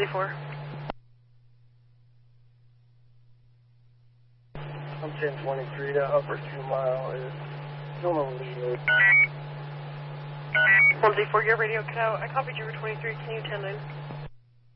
1Z4. I'm 1023 to upper 2 mile is still no lead. 1Z4, your radio cut out. I copied you for 23. Can you 10-9?